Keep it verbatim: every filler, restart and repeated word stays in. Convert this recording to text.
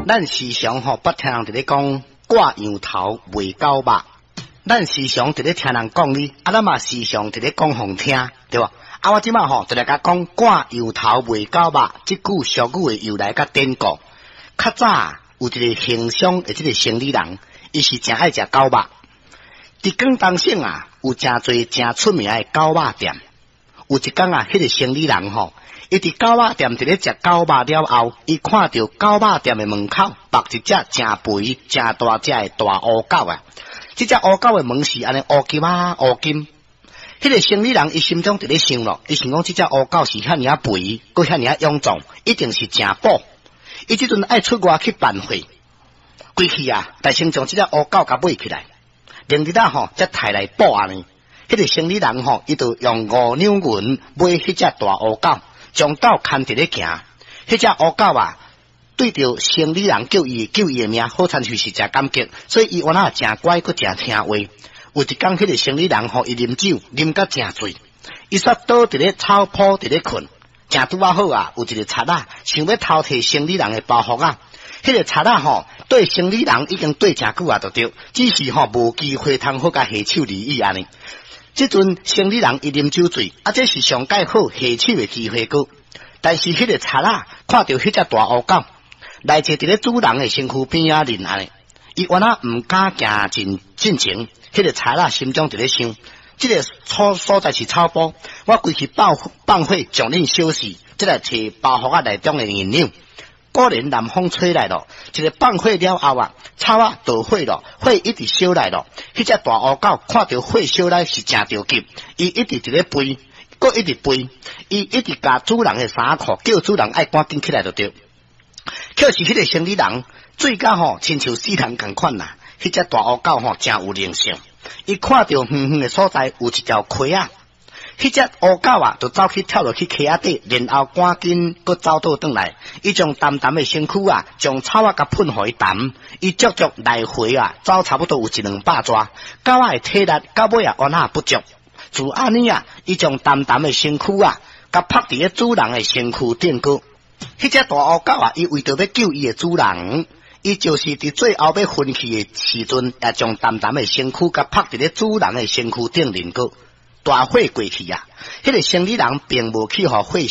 咱时常吼捌听人伫咧讲挂羊头卖狗肉，咱时常伫咧听人讲哩，啊咱嘛时常伫咧讲互听，对吧？啊我即马吼就来甲讲挂羊头卖狗肉，即句俗语的由来甲典故。较早有一个行商的即个生意人，伊是真爱食狗肉。伫广东省啊，有真侪真出名的狗肉店。有一天啊，迄、那个生意人吼，伊伫狗肉店伫咧食狗肉了后，伊看到狗肉店的门口摆一只真肥、真大只的大乌狗啊！即只乌狗的门是安尼乌金啊乌金。迄、那个生意人伊心中伫咧想咯，伊想讲即只乌狗是遐尔啊肥，佮遐尔啊臃肿，一定是真宝。伊即阵爱出外去办会，归去啊，大先将即只乌狗甲买起来，连日啊吼，才抬来报安尼。迄、那个生意人吼，伊就用五两银买迄只大乌狗，将狗牵伫咧行。迄只乌狗啊，对着生意人叫伊救伊的命，好参像是真感激，所以伊原来真乖，佮真听话。有一天，迄、那个生意人吼，伊啉酒啉甲真醉，伊煞倒伫咧草坡伫咧困。正拄啊好啊，有一个贼仔想要偷摕生意人的包袱啊！迄、那个贼仔吼对生意人已经对真久啊，就对，只是吼无机会通好甲下手而已安尼。即阵生意人伊啉酒醉，啊，这是上介好下手的机会个。但是迄个贼仔看到迄只大乌狗来坐伫咧主人的身躯边啊，认安尼，伊原来毋敢行进进前。迄、那个贼仔心中伫咧想。这个所所在是草坡，我规去放放火将恁烧死，即来找包袱啊内中的燃料。果然南风吹来了，一个放火了后啊，草啊着火了，火一直烧来了。迄只大乌狗看到火烧来是真着急，伊一直伫咧飞，搁一直飞，伊一直甲主人的衫裤叫主人爱赶紧起来就对。可是迄个生意人醉甲吼，亲像死人共款啦。迄只大乌狗吼真有灵性。伊看到远远的所在有一条溪啊，迄只乌狗啊，就走去跳落去溪仔底，然后赶紧搁走倒转来。伊将淡淡的身躯啊，将草啊甲喷互伊淡，伊足足来回啊，走差不多有一两百抓。狗仔的体力到尾啊，完全不足。自安尼啊，伊将淡淡的身躯啊，甲拍伫咧主人的身躯顶个。迄只大乌狗啊，伊为着要救伊的主人。伊就是伫最后要分去的时阵，也将淡淡的身躯甲拍伫咧主人的身躯顶面个大火过去啊！迄、那个生意人并无去互火